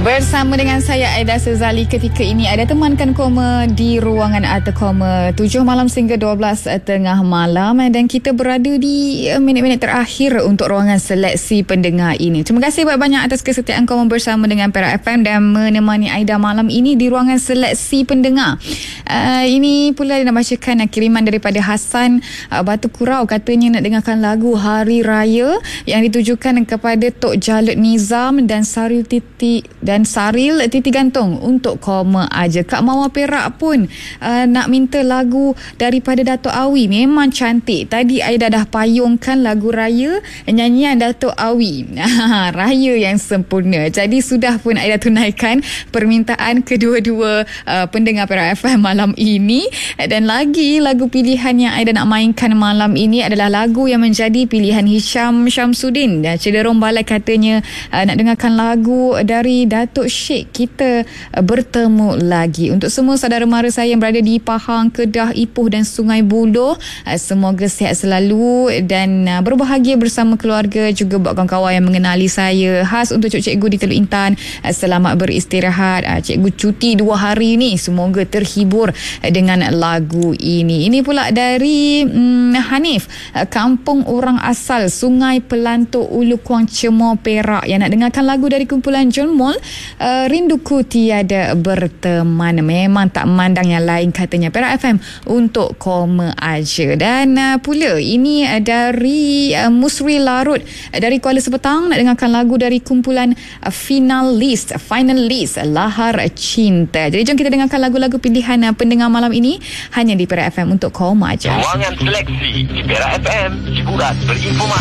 Bersama dengan saya Aida Sezali, ketika ini ada temankan koma di ruangan Arta Koma 7 malam sehingga 12 tengah malam, dan kita berada di minit-minit terakhir untuk ruangan seleksi pendengar ini. Terima kasih banyak atas kesetiaan koma bersama dengan Perak FM dan menemani Aida malam ini di ruangan seleksi pendengar. Ini pula dia nak bacakan kiriman daripada Hasan Batu Kurau. Katanya nak dengarkan lagu Hari Raya yang ditujukan kepada Tok Jalud Nizam dan Saril Titi Gantung untuk koma aja. Kak Mawar Perak pun nak minta lagu daripada Dato' Awi. Memang cantik. Tadi Aida dah payungkan lagu Raya nyanyian Dato' Awi. Raya yang sempurna. Jadi sudah pun Aida tunaikan permintaan kedua-dua pendengar Perak FM malam ini. Dan lagi lagu pilihan yang Aida nak mainkan malam ini adalah lagu yang menjadi pilihan Hisham Syamsuddin. Cenderung Balai katanya nak dengarkan lagu dari Datuk Sheikh Kita Bertemu Lagi. Untuk semua saudara mara saya yang berada di Pahang, Kedah, Ipoh dan Sungai Buloh, semoga sihat selalu dan berbahagia bersama keluarga, juga buat kawan-kawan yang mengenali saya. Khas untuk cikgu di Teluk Intan, selamat beristirahat. Cikgu cuti 2 hari ni, semoga terhibur dengan lagu ini. Ini pula dari Hanif, Kampung Orang Asal, Sungai Pelantuk, Ulu Kuang, Cemor, Perak, yang nak dengarkan lagu dari kumpulan John Mall, Rinduku Tiada Berteman. Memang tak memandang yang lain katanya Perak FM untuk koma aja. Dan pula ini dari Musri Larut dari Kuala Sepetang, nak dengarkan lagu dari kumpulan Finalist Lahar Cinta. Jadi jom kita dengarkan lagu-lagu pilihan pendengar malam ini hanya di Perak FM untuk koma aja. Ruangan seleksi di Perak FM, hiburan berinformasi.